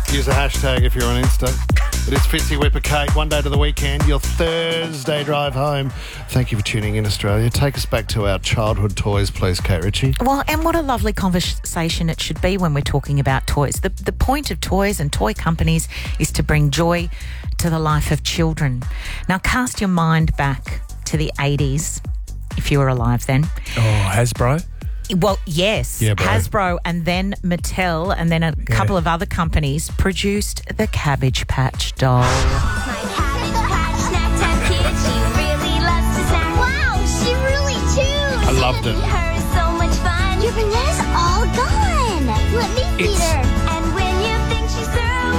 Use a hashtag if you're on Insta. It is Fitzy Whipper Kate, one day to the weekend, your Thursday drive home. Thank you for tuning in, Australia. Take us back to our childhood toys, please, Kate Ritchie. Well, and what a lovely conversation it should be when we're talking about toys. The point of toys and toy companies is to bring joy to the life of children. Now, cast your mind back to the 80s, if you were alive then. Oh, Hasbro? Well, yes, Yeah, bro. Hasbro and then Mattel and then a couple of other companies produced the Cabbage Patch doll. My Cabbage Patch snack time kid, she really loves to snack. Wow, she really too. I loved it. Her is so much fun. Your Vanessa's all gone. Let me feed It's- her. And when you think she's through,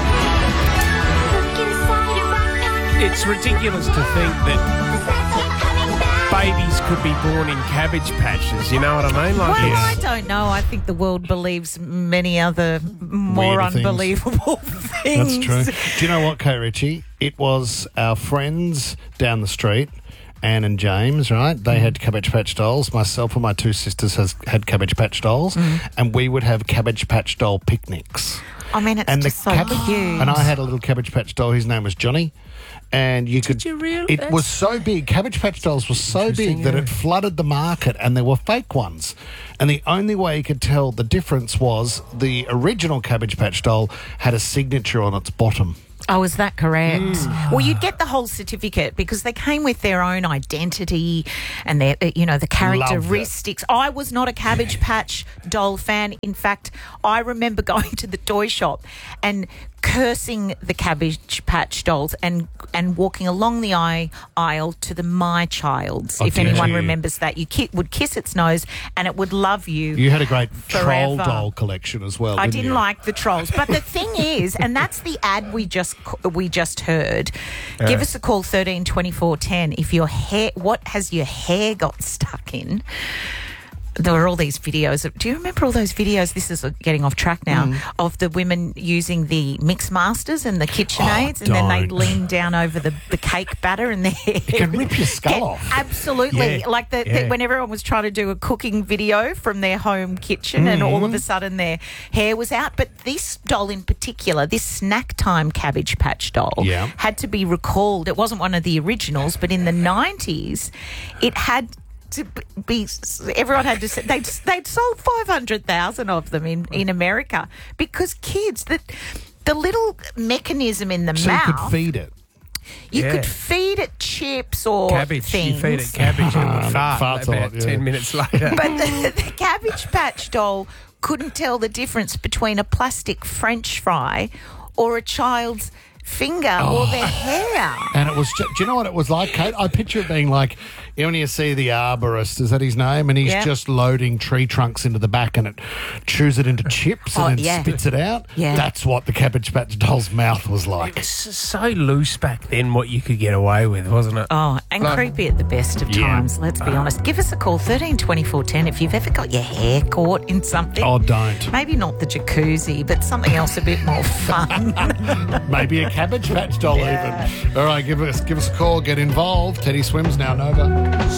look inside her backpack. It's ridiculous to think that The snacks keep coming back. babies could be born in Cabbage Patches. You know what I mean? Like, Well, yes. I don't know. I think the world believes many other more Weirder things. unbelievable things. That's true. Do you know what, Kate Ritchie? It was our friends down the street, Anne and James, right? They had Cabbage Patch dolls. Myself and my two sisters had Cabbage Patch dolls, and we would have Cabbage Patch doll picnics. I mean, it's And just so cute. And I had a little Cabbage Patch doll. His name was Johnny. And you could. you really? It was so big. Cabbage Patch dolls was so big that it flooded the market, and there were fake ones. And the only way you could tell the difference was the original Cabbage Patch doll had a signature on its bottom. Oh, is that correct? Well, you'd get the whole certificate because they came with their own identity and their, the characteristics. I was not a Cabbage Patch doll fan. In fact, I remember going to the toy shop and cursing the Cabbage Patch dolls and walking along the aisle to the My Child's. Oh, if did anyone you? remembers that, you would kiss its nose and it would love you. You had a great troll Forever. doll collection as well. I didn't didn't you? like the trolls, but the thing is, and that's the ad we just heard. Give us a call 13 24 10 if your hair. What has your hair got stuck in? There were all these videos. Do you remember all those videos? This is getting off track now. Of the women using the Mix Masters and the KitchenAids, and then they don't. lean down over the cake batter and their hair. It can rip your skull off. Absolutely. Yeah, Like when everyone was trying to do a cooking video from their home kitchen and all of a sudden their hair was out. But this doll in particular, this Snack Time Cabbage Patch doll, Yeah. had to be recalled. It wasn't one of the originals, but in the 90s, it had to be, everyone had to say, they'd sold 500,000 of them in America because kids, the little mechanism in the So mouth. you could feed it. You Yeah. could feed it chips or cabbage. things. You feed it cabbage and it would fart Farts a about lot, yeah. 10 minutes later. But the Cabbage Patch doll couldn't tell the difference between a plastic French fry or a child's finger or their hair. And it was, do you know what it was like, Kate? I picture it being like, when you see the arborist, is that his name? And he's Yeah. just loading tree trunks into the back and it chews it into chips and Oh, then yeah. spits it out. Yeah. That's what the Cabbage Patch doll's mouth was like. It's so loose back then what you could get away with, wasn't it? Oh, and Like- creepy at the best of Yeah. times, let's be honest. Give us a call, 13 24 10, if you've ever got your hair caught in something. Oh, don't. Maybe not the jacuzzi, but something else a bit more fun. Maybe a Cabbage Patch doll even. All right, give us a call. Get involved. Teddy Swims now, Nova.